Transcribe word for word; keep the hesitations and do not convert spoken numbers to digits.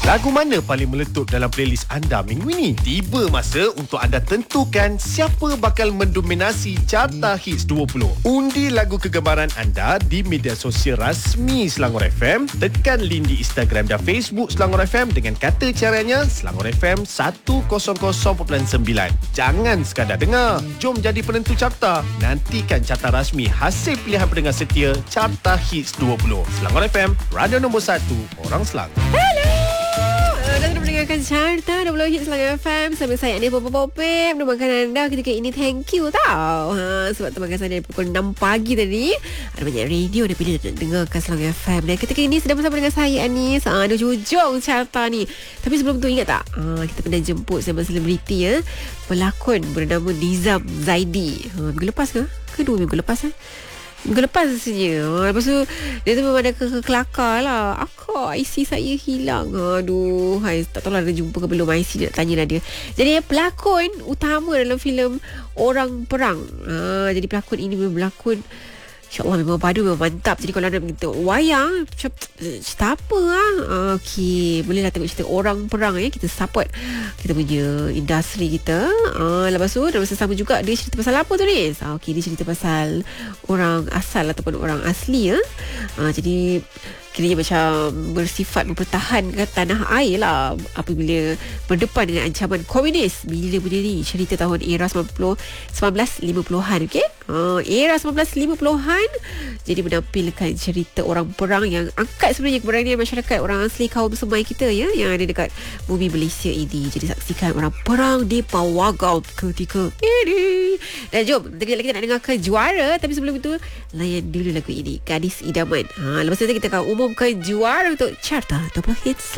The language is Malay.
Lagu mana paling meletup dalam playlist anda minggu ini? Tiba masa untuk anda tentukan siapa bakal mendominasi Carta Hits dua puluh. Undi lagu kegemaran anda di media sosial rasmi Selangor F M. Tekan link di Instagram dan Facebook Selangor F M dengan kata caranya Selangor F M seratus perpuluhan sembilan. Jangan sekadar dengar, jom jadi penentu carta. Nantikan carta rasmi hasil pilihan pendengar setia Carta Hits dua puluh. Selangor F M, radio nombor satu, orang Selangor. Anda sudah mendengarkan Carta dua puluh Hits Selangor F M. Sama saya Ania Popopopep. Mendoakan anda ketika ini thank you tau. Ha, sebab teman saya dari pukul enam pagi tadi ada banyak radio dia pilih nak dengarkan Selangor F M. Dan ketika ini sedang bersama dengan saya Anis. Ha, ada hujung carta ni. Tapi sebelum tu ingat tak? Ha, kita pernah jemput seorang selebriti ya. Pelakon bernama Nizam Zaidi. Ha, minggu lepas ke? Kedua minggu lepas eh? Minggu lepas rasanya. Ha, lepas tu dia tu memang ada ke, ke kelakar lah. Akak I C saya hilang. Aduh, hai, tak tahu lah ada jumpa ke belum. I C nak tanyalah dia. Jadi pelakon utama dalam filem Orang Perang. Ha, jadi pelakon ini memang berlakon, InsyaAllah memang padu, memang mantap. Jadi kalau anda begitu wayang, cerita apa lah? Okey, bolehlah tengok cerita Orang Perang ya. Kita support kita punya industri kita. uh, Lepas tu dan masa sama juga dia cerita pasal apa tu ni? uh, Okey, dia cerita pasal orang asal ataupun orang asli ya. uh, Jadi kiranya macam bersifat mempertahankan tanah air lah apabila berdepan dengan ancaman komunis bila berdiri. Cerita tahun era sembilan puluh, sembilan belas lima puluhan. Okay? Uh, era sembilan belas lima puluhan. Jadi menampilkan cerita orang perang yang angkat sebenarnya keberanian masyarakat orang asli kaum Semai kita ya, yang ada dekat bumi Malaysia ini. Jadi saksikan orang perang di Pawagau ketika ini. Dan jom, nanti lagi kita nak dengarkan juara. Tapi sebelum itu, layan dulu lagu ini, Gadis Idaman. Ha, lepas tu kita akan umumkan juara untuk Carta dua puluh Hits